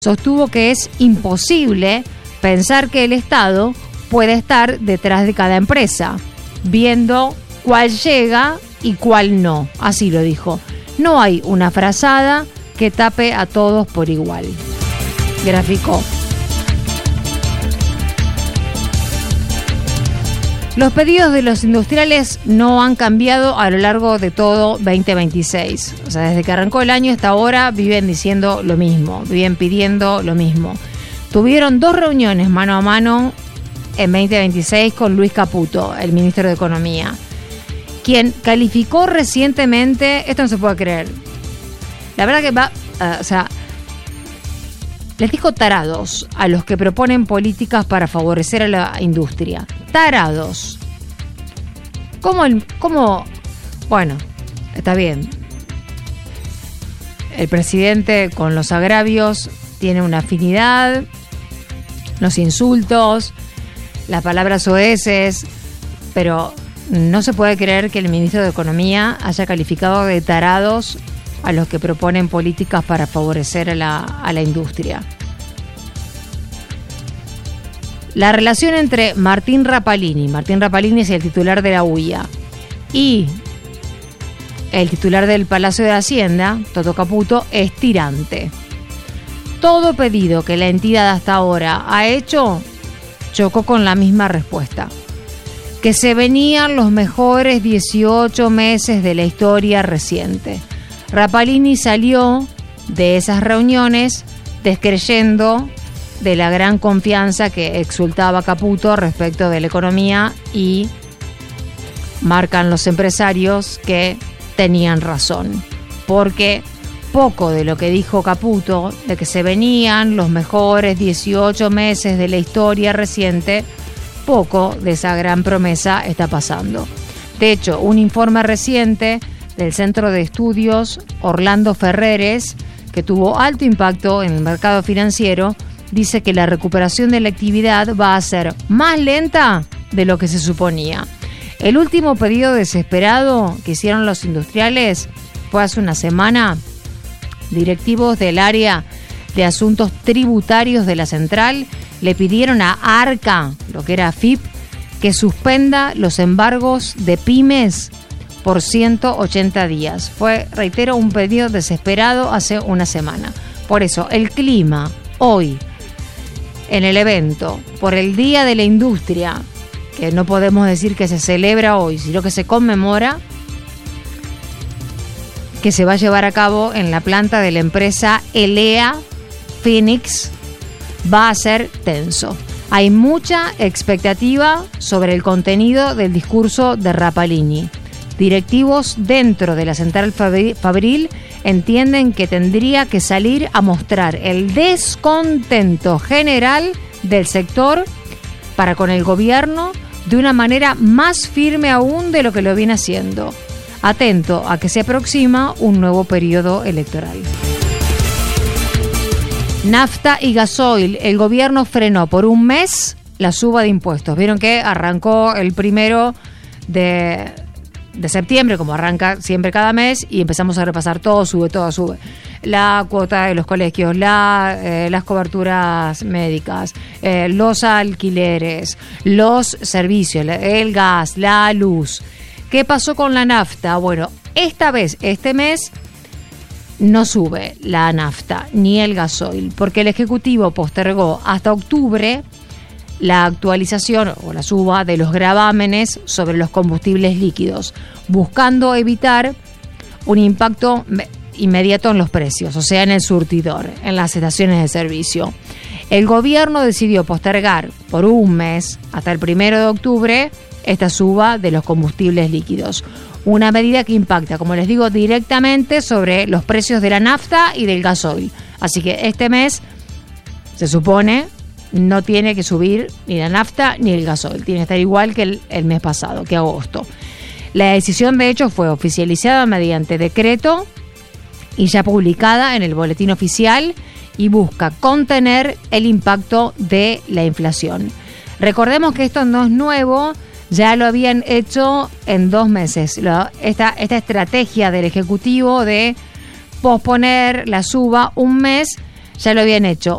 sostuvo que es imposible pensar que el Estado puede estar detrás de cada empresa, viendo cuál llega y cuál no. Así lo dijo. No hay una frazada que tape a todos por igual. Graficó. Los pedidos de los industriales no han cambiado a lo largo de todo 2026. O sea, desde que arrancó el año hasta ahora viven diciendo lo mismo, viven pidiendo lo mismo. Tuvieron 2 reuniones mano a mano en 2026 con Luis Caputo, el ministro de Economía, quien calificó recientemente, esto no se puede creer, la verdad que les dijo tarados a los que proponen políticas para favorecer a la industria. Tarados. ¿Cómo? Bueno, está bien. El presidente con los agravios tiene una afinidad, los insultos, las palabras soeces, pero no se puede creer que el ministro de Economía haya calificado de tarados a los que proponen políticas para favorecer a la industria. La relación entre Martín Rapalini es el titular de la UIA, y el titular del Palacio de Hacienda, Toto Caputo, es tirante. Todo pedido que la entidad hasta ahora ha hecho chocó con la misma respuesta: que se venían los mejores 18 meses de la historia reciente. Rapalini salió de esas reuniones descreyendo de la gran confianza que exultaba Caputo respecto de la economía, y marcan los empresarios que tenían razón, porque poco de lo que dijo Caputo, de que se venían los mejores 18 meses de la historia reciente, poco de esa gran promesa está pasando. De hecho, un informe reciente del Centro de Estudios Orlando Ferreres, que tuvo alto impacto en el mercado financiero, dice que la recuperación de la actividad va a ser más lenta de lo que se suponía. El último pedido desesperado que hicieron los industriales fue hace una semana. Directivos del área de asuntos tributarios de la central le pidieron a ARCA, lo que era AFIP, que suspenda los embargos de pymes por 180 días. Fue, reitero, un pedido desesperado hace una semana. Por eso, el clima hoy, en el evento, por el Día de la Industria, que no podemos decir que se celebra hoy, sino que se conmemora, que se va a llevar a cabo en la planta de la empresa Elea Phoenix, va a ser tenso. Hay mucha expectativa sobre el contenido del discurso de Rapalini. Directivos dentro de la central fabril entienden que tendría que salir a mostrar el descontento general del sector para con el gobierno de una manera más firme aún de lo que lo viene haciendo. Atento a que se aproxima un nuevo periodo electoral. Nafta y gasoil. El gobierno frenó por un mes la suba de impuestos. Vieron que arrancó el 1 de septiembre, como arranca siempre cada mes, y empezamos a repasar todo sube. La cuota de los colegios, las coberturas médicas, los alquileres, los servicios, el gas, la luz. ¿Qué pasó con la nafta? Bueno, esta vez, este mes, no sube la nafta ni el gasoil, porque el Ejecutivo postergó hasta octubre la actualización o la suba de los gravámenes sobre los combustibles líquidos, buscando evitar un impacto inmediato en los precios, o sea, en el surtidor, en las estaciones de servicio. El gobierno decidió postergar por un mes, hasta el 1 de octubre, esta suba de los combustibles líquidos. Una medida que impacta, como les digo, directamente sobre los precios de la nafta y del gasoil. Así que este mes, se supone, no tiene que subir ni la nafta ni el gasoil. Tiene que estar igual que el mes pasado, que agosto. La decisión, de hecho, fue oficializada mediante decreto y ya publicada en el boletín oficial, y busca contener el impacto de la inflación. Recordemos que esto no es nuevo. Ya lo habían hecho en 2 meses. Esta estrategia del Ejecutivo de posponer la suba un mes, ya lo habían hecho